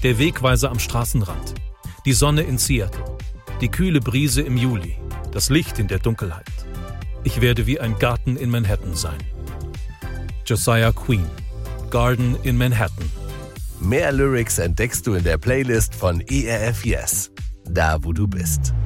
Der Wegweiser am Straßenrand. Die Sonne in Seattle. Die kühle Brise im Juli. Das Licht in der Dunkelheit. Ich werde wie ein Garten in Manhattan sein. Josiah Queen. Garden in Manhattan. Mehr Lyrics entdeckst du in der Playlist von ERF Yes. Da, wo du bist.